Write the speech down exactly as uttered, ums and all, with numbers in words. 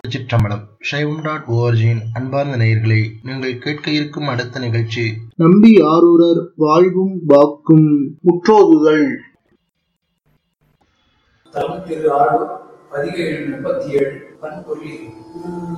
திருச்சிற்றம்பலம். சைவம் டாட் ஓஆர்ஜியின் அன்பார்ந்த நேயர்களே, நீங்கள் கேட்க இருக்கும் அடுத்த நிகழ்ச்சி நம்பி ஆரூரர் வாழ்வும் வாக்கும் முற்றோதுதல். தலம் திரு ஆரூர், பதிகை எண் முப்பத்தி ஏழு. பண்பொருளி